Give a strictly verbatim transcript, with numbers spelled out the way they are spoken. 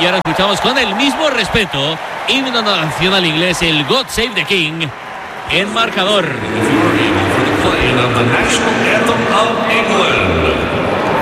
ahora escuchamos con el mismo respeto, himno nacional inglés, el God Save the King, en marcador.